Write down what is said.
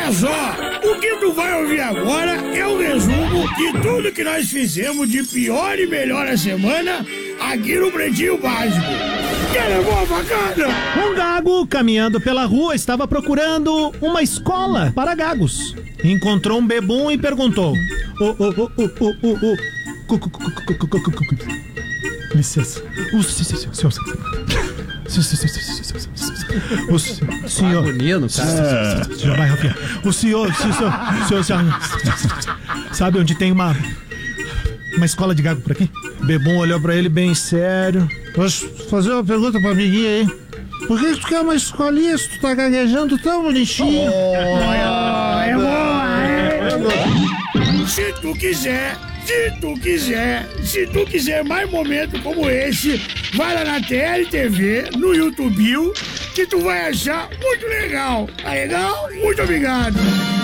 Olha só, o que tu vai ouvir agora é um resumo de tudo que nós fizemos de pior e melhor a semana aqui no Pretinho Básico. Quer levar a facada? Um gago, caminhando pela rua, estava procurando uma escola para gagos. Encontrou um bebum e perguntou: licença. O senhor. Bonito, cara. Senhor vai, Rafinha. O senhor sabe onde tem uma escola de gago por aqui? Bebum olhou pra ele bem sério. Posso fazer uma pergunta pra amiguinha aí? Por que tu quer uma escolinha se tu tá gaguejando tão bonitinho? É boa! Se tu quiser mais momentos como esse, vai lá na TLTV, no YouTube, que tu vai achar muito legal. Tá legal? Muito obrigado.